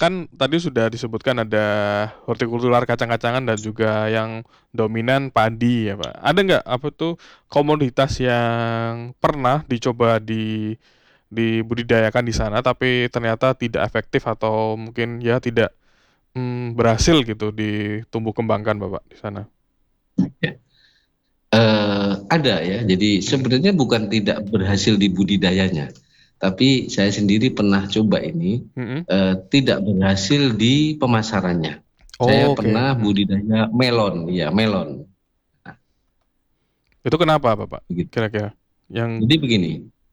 kan tadi sudah disebutkan ada hortikultura kacang-kacangan dan juga yang dominan padi ya Pak. Ada nggak apa tuh komoditas yang pernah dicoba dibudidayakan di sana tapi ternyata tidak efektif atau mungkin ya tidak berhasil gitu ditumbuh kembangkan Bapak di sana? Ya. Ada ya, jadi Mhm. sebenarnya bukan tidak berhasil di budidayanya, tapi saya sendiri pernah coba ini, Mhm. tidak berhasil di pemasarannya. Saya Oh, oke. pernah budidaya melon, ya melon. Nah, Itu kenapa Bapak begitu. kira-kira? Yang Jadi begini,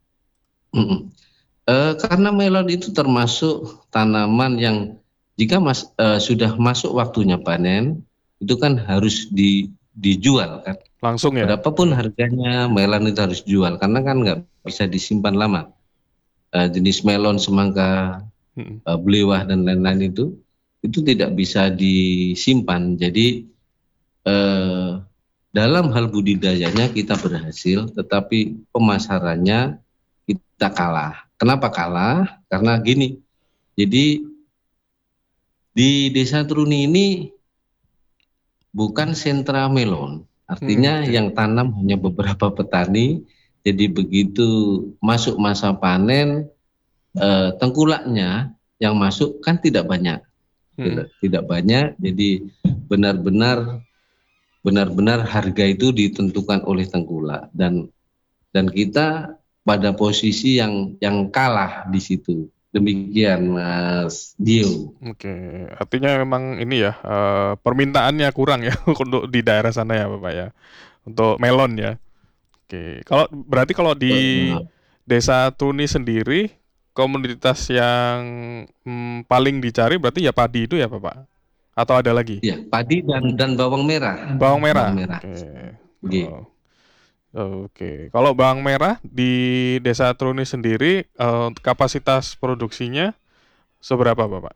karena melon itu termasuk tanaman yang jika sudah masuk waktunya panen, itu kan harus dijual kan. langsung ya? Berapapun harganya melon itu harus dijual karena kan nggak bisa disimpan lama. Jenis melon, semangka, Mhm. belewah dan lain-lain itu tidak bisa disimpan. Jadi eh, dalam hal budidayanya kita berhasil, tetapi pemasarannya kita kalah. Kenapa kalah? Karena gini, jadi di Desa Truni ini bukan sentra melon, artinya Oke. yang tanam hanya beberapa petani. Jadi begitu masuk masa panen, tengkulaknya yang masuk kan tidak banyak, Mhm. tidak banyak. Jadi benar-benar benar-benar harga itu ditentukan oleh tengkulak, dan kita pada posisi yang kalah di situ. Demikian Mas Dio. Oke, artinya memang ini ya, permintaannya kurang ya untuk di daerah sana ya, Bapak, ya, untuk melon ya? Oke, berarti kalau di Eh, Desa Tuni sendiri, komoditas yang, paling dicari berarti ya padi itu ya, Bapak? Atau ada lagi? ya, padi dan bawang merah. Bawang Bawang merah? merah. Oke. Oke. Oh, oke. Kalau bawang merah di Desa Truni sendiri, kapasitas produksinya seberapa, Bapak?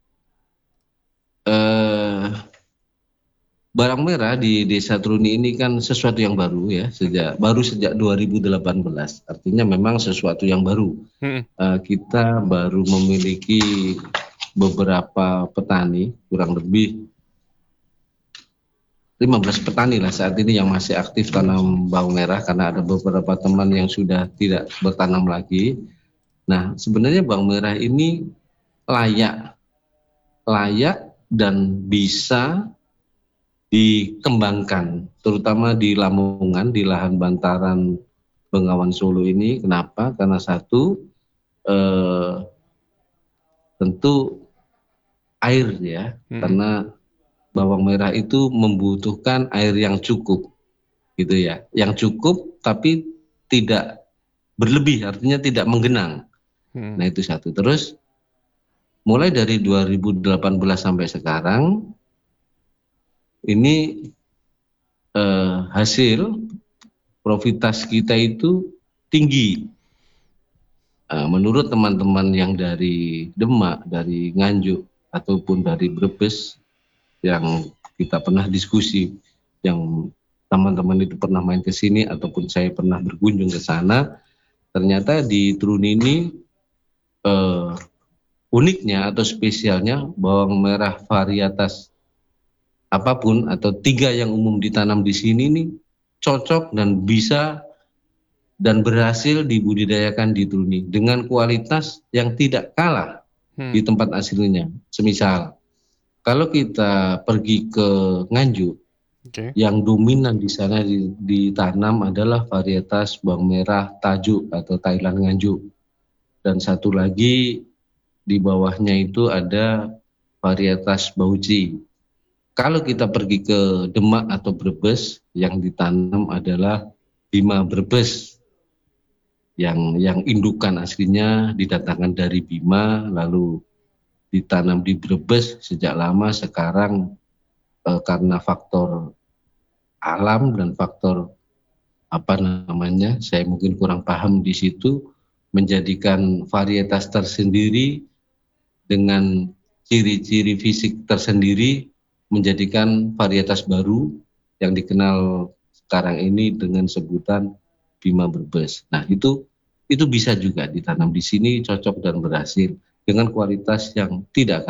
Eh, Bawang merah di Desa Truni ini kan sesuatu yang baru ya, sejak 2018. Artinya memang sesuatu yang baru. Mhm. Kita baru memiliki beberapa petani, kurang lebih 15 petani lah saat ini yang masih aktif tanam bawang merah, karena ada beberapa teman yang sudah tidak bertanam lagi. Nah, sebenarnya bawang merah ini layak layak dan bisa dikembangkan, terutama di Lamongan, di lahan bantaran Bengawan Solo ini. Kenapa? Karena satu, eh, tentu air ya, Mhm. karena bawang merah itu membutuhkan air yang cukup, gitu ya, yang cukup tapi tidak berlebih, artinya tidak menggenang. Nah, Mhm. itu satu. Terus mulai dari 2018 sampai sekarang ini, hasil profitas kita itu tinggi. Menurut teman-teman yang dari Demak, dari Nganjuk, ataupun dari Brebes yang kita pernah diskusi, yang teman-teman itu pernah main ke sini ataupun saya pernah berkunjung ke sana, ternyata di Truni ini, eh, uniknya atau spesialnya bawang merah varietas apapun atau 3 yang umum ditanam di sini nih cocok dan bisa dan berhasil dibudidayakan di Truni dengan kualitas yang tidak kalah di Mhm. tempat aslinya. Semisal kalau kita pergi ke Nganjuk, Oke. yang dominan di sana ditanam adalah varietas bawang merah Tajuk atau Thailand Nganjuk, dan satu lagi di bawahnya itu ada varietas Bauji. Kalau kita pergi ke Demak atau Brebes, yang ditanam adalah Bima Brebes, yang indukan aslinya didatangkan dari Bima lalu ditanam di Brebes sejak lama. Sekarang karena faktor alam dan faktor apa namanya, saya mungkin kurang paham di situ, menjadikan varietas tersendiri dengan ciri-ciri fisik tersendiri, menjadikan varietas baru yang dikenal sekarang ini dengan sebutan Bima Brebes. Nah, itu bisa juga ditanam di sini, cocok dan berhasil dengan kualitas yang tidak